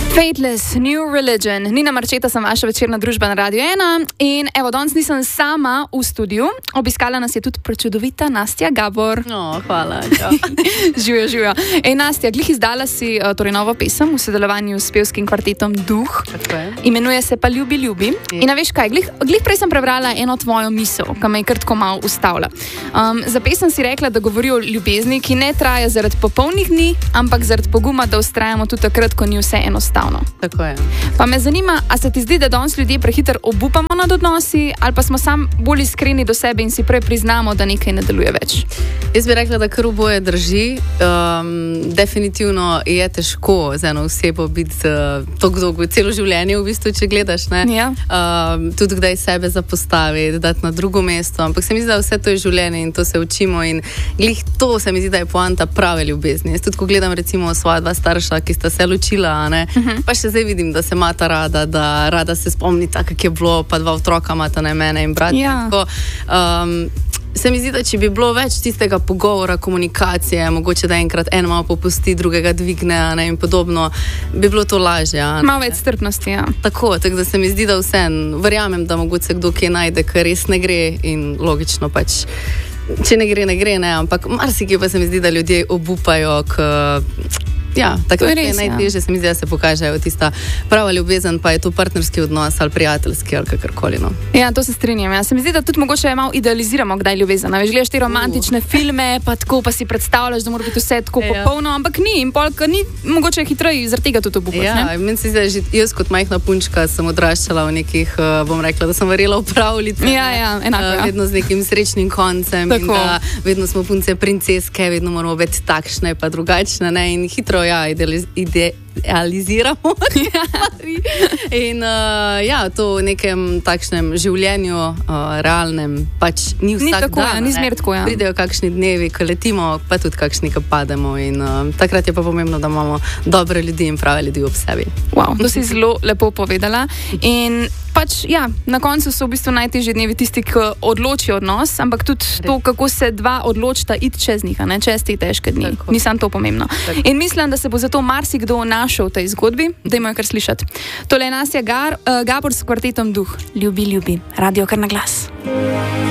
Fateless, New Religion. Nina Marčeta, sem vaša večerna družba na Radio 1 in evo, danes nisem sama v studiu. Obiskala nas je tudi prečudovita Nastja Gabor. Hvala. Živijo. Nastja, glih izdala si torej novo pesem v sodelovanju s pevskim kvartetom Duh. Imenuje se pa Ljubi, ljubi. In veš kaj, glih prej sem prebrala eno tvojo misel, ki me je kar tako malo ustavila. Za pesem si rekla, da govori o ljubezni, ki ne traja zaradi popolnih dni, ampak zaradi poguma, da vztrajamo tudi takrat, ko ni vse enostavno. Tako je. Pa me zanima, a se ti zdi, da danes ljudje prehitro obupamo nad odnosi, ali pa smo sam bolj iskreni do sebe in si prej priznamo, da nekaj ne deluje več? Jaz bi rekla, da kar oboje drži. Definitivno je težko z eno osebo biti tako dolgo, celo življenje v bistvu, če gledaš, ne? Ja. Tudi kdaj sebe zapostaviti, dati na drugo mesto, ampak se mi zdi, da vse to je življenje in to se učimo in glih to se mi zdi, da je poanta prave ljubezni. Jaz tudi, ko gledam recimo svoja dva starša, ki sta se ločila, ne? Pa še zdaj vidim, da se imata rada, da rada se spomnita, kak je bilo, pa dva otroka imata, ne, mene in brat. Ja. Se mi zdi, da če bi bilo več tistega pogovora, komunikacije, mogoče da enkrat en malo popusti, drugega dvigne, ne, in podobno, bi bilo to lažje. Malo več strpnosti, ja. Tako da se mi zdi, da vseeno verjamem, da mogoče kdo kje najde, ker res ne gre in logično pač, če ne gre, ne, ampak marsikje pa se mi zdi, da ljudje obupajo, tako je najtežje, se mi zdi, da se pokažejo tista prava ljubezen, pa je to partnerski odnos ali prijateljski ali kakorkoli. No. Ja, to se strinjam. Ja. Se mi zdi, da tudi mogoče malo idealiziramo, kdaj je ljubezen. Veš, gledaš te romantične filme, pa tako pa si predstavljaš, da mora biti vse tako popolno, ampak ni. In polk ni, mogoče je hitreje zaradi tega tudi obupaš. Ja, meni se zdi, da že jaz kot majhna punčka sem odraščala v nekih, bom rekla, da sem verjela v pravljice. Ja, enako. Vedno z nekim srečnim koncem. Tako. In da vedno smo punce princeske, vedno moramo biti takšne pa drugačne, ne, in hitro idealiziramo in to v nekem takšnem življenju realnem pač ni vsak dan. Ni zmer tako, ja. Pridejo kakšni dnevi, ko letimo, pa tudi kakšni, ko pademo in takrat je pa pomembno, da imamo dobre ljudi in prave ljudi ob sebi. Wow, to si zelo lepo povedala in pač, ja, na koncu so v bistvu najtežji dnevi tisti, ki odločijo odnos, ampak tudi to, kako se dva odločita iti čez njih, ne, čez te težke dni. Ni samo to pomembno. Tako. In mislim, da se bo zato marsikdo našel v tej zgodbi, da imajo kar slišati. Tole je Nastja Gabor s kvartetom Duh. Ljubi, ljubi. Radio kar na glas.